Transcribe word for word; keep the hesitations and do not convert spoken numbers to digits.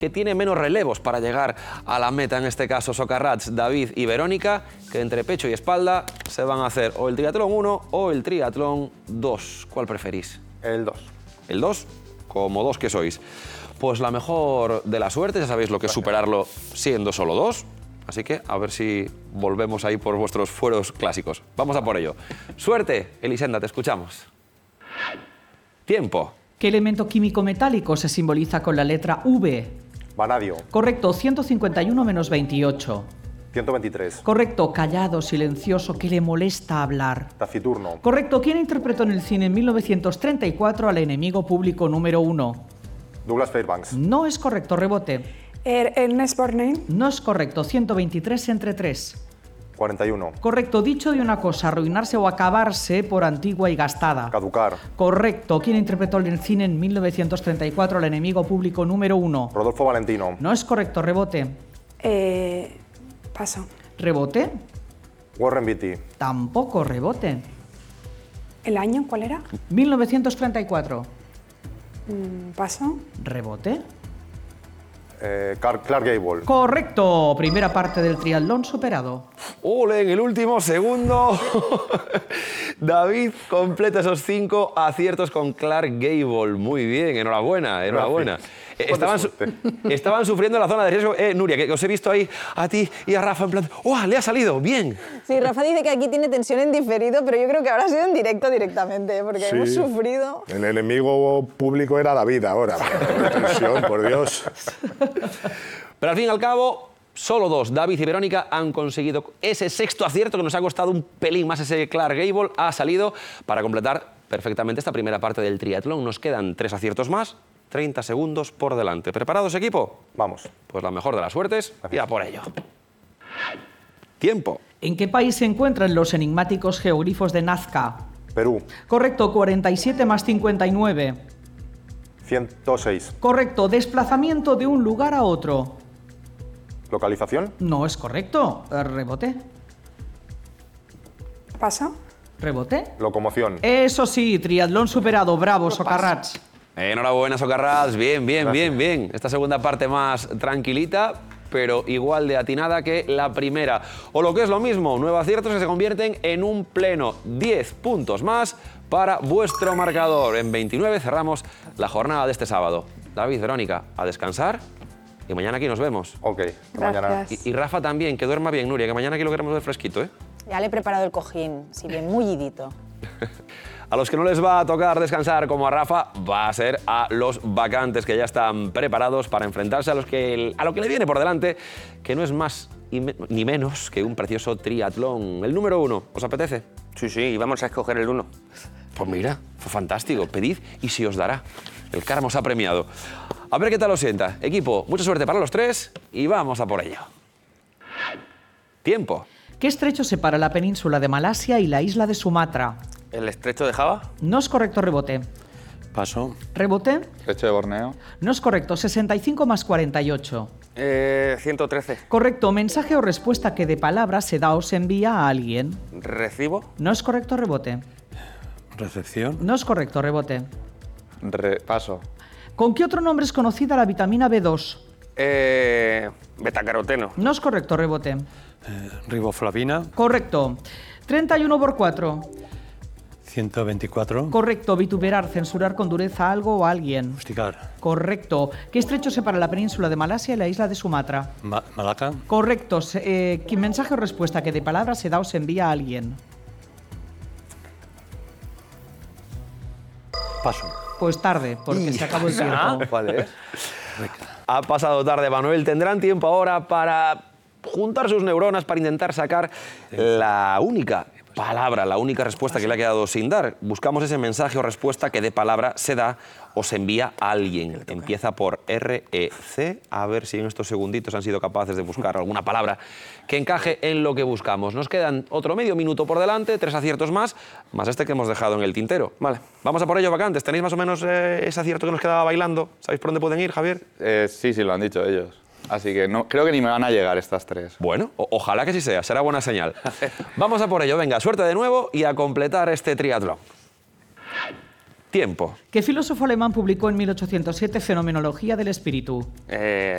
que tiene menos relevos para llegar a la meta, en este caso Socarrats, David y Verónica, que entre pecho y espalda se van a hacer o el triatlón uno o el triatlón dos. ¿Cuál preferís? El dos. ¿El dos? Como dos que sois. Pues la mejor de la suerte, ya sabéis lo que es superarlo siendo solo dos, así que a ver si volvemos ahí por vuestros fueros clásicos. Vamos a por ello. Suerte, Elisenda, te escuchamos. Tiempo. ¿Qué elemento químico metálico se simboliza con la letra V? Vanadio. Correcto, ciento cincuenta y uno menos veintiocho. ciento veintitrés. Correcto, callado, silencioso, que le molesta hablar. Taciturno. Correcto, ¿quién interpretó en el cine en mil novecientos treinta y cuatro al enemigo público número uno? Douglas Fairbanks. No es correcto, rebote. Er- Ernest Borgnine. No es correcto, ciento veintitrés entre tres. cuarenta y uno. Correcto, dicho de una cosa, arruinarse o acabarse por antigua y gastada. Caducar. Correcto, ¿quién interpretó en el cine en mil novecientos treinta y cuatro al enemigo público número uno? Rodolfo Valentino. No es correcto, rebote. Eh, paso. ¿Rebote? Warren Beatty. Tampoco rebote. ¿El año cuál era? mil novecientos treinta y cuatro. Mm, paso. ¿Rebote? Eh, Car- Clark Gable. Correcto, primera parte del triatlón superado. ¡Ole! En el último segundo, David completa esos cinco aciertos con Clark Gable. Muy bien, enhorabuena, enhorabuena. Eh, Estaban, su- estaban sufriendo la zona de riesgo. Eh, Nuria, que os he visto ahí a ti y a Rafa en plan, ¡oh, le ha salido! ¡Bien! Sí, Rafa dice que aquí tiene tensión en diferido, pero yo creo que ahora ha sido en directo directamente, ¿eh? Porque Sí. hemos sufrido. El enemigo público era David ahora. Qué tensión, por Dios. Pero al fin y al cabo, solo dos, David y Verónica, han conseguido ese sexto acierto que nos ha costado un pelín más. Ese Clark Gable ha salido para completar perfectamente esta primera parte del triatlón. Nos quedan tres aciertos más, treinta segundos por delante. ¿Preparados, equipo? Vamos. Pues la mejor de las suertes y a por ello. Tiempo. ¿En qué país se encuentran los enigmáticos geoglifos de Nazca? Perú. Correcto, cuarenta y siete más cincuenta y nueve. ciento seis. Correcto, desplazamiento de un lugar a otro. Localización. No es correcto. Eh, Rebote. Paso. Rebote. Locomoción. Eso sí, triatlón superado. Bravo, Socarrats. Enhorabuena, Socarrats. Bien, bien, Gracias. bien, bien. Esta segunda parte más tranquilita, pero igual de atinada que la primera. O lo que es lo mismo, nueve aciertos que se convierten en un pleno. diez puntos más para vuestro marcador. En veintinueve cerramos la jornada de este sábado. David, Verónica, a descansar y mañana aquí nos vemos. Ok. Mañana. Gracias. Y, y Rafa también, que duerma bien, Nuria, que mañana aquí lo queremos ver fresquito, ¿eh? Ya le he preparado el cojín, sí, bien mullidito. A los que no les va a tocar descansar como a Rafa, va a ser a los vacantes que ya están preparados para enfrentarse a, los que, a lo que le viene por delante, que no es más y me- ni menos que un precioso triatlón. El número uno, ¿os apetece? Sí, sí, y vamos a escoger el uno. Pues mira, fue fantástico. Pedid y se os dará. El karma os ha premiado. A ver qué tal os sienta. Equipo, mucha suerte para los tres y vamos a por ello. Tiempo. ¿Qué estrecho separa la península de Malasia y la isla de Sumatra? ¿El estrecho de Java? No es correcto, rebote. Paso. ¿Rebote? Estrecho de Borneo. No es correcto, sesenta y cinco más cuarenta y ocho. Eh, ciento trece. Correcto, mensaje o respuesta que de palabra se da o se envía a alguien. ¿Recibo? No es correcto, rebote. Recepción. No es correcto, rebote. Re- paso. ¿Con qué otro nombre es conocida la vitamina B dos? Eh, betacaroteno. No es correcto, rebote. Eh, riboflavina. Correcto. treinta y uno por cuatro. ciento veinticuatro. Correcto, vituperar, censurar con dureza a algo o a alguien. Hostigar. Correcto. ¿Qué estrecho separa la península de Malasia y la isla de Sumatra? Ma- Malaca. Correcto. Se- eh, ¿qué mensaje o respuesta que de palabra se da o se envía a alguien? Paso. Pues tarde, porque se acabó el tiempo. Vale. Ha pasado tarde, Manuel. Tendrán tiempo ahora para juntar sus neuronas para intentar sacar la única palabra, la única respuesta que le ha quedado sin dar. Buscamos ese mensaje o respuesta que de palabra se da o se envía a alguien. Empieza por R E C. A ver si en estos segunditos han sido capaces de buscar alguna palabra que encaje en lo que buscamos. Nos quedan otro medio minuto por delante, tres aciertos más, más este que hemos dejado en el tintero. Vale, vamos a por ello, vacantes. ¿Tenéis más o menos eh, ese acierto que nos quedaba bailando? ¿Sabéis por dónde pueden ir, Javier? Eh, sí, sí, lo han dicho ellos. Así que no, creo que ni me van a llegar estas tres. Bueno, o- ojalá que sí sea, será buena señal. Vamos a por ello, venga, suerte de nuevo y a completar este triatlón. Tiempo. ¿Qué filósofo alemán publicó en mil ochocientos siete Fenomenología del Espíritu? Eh,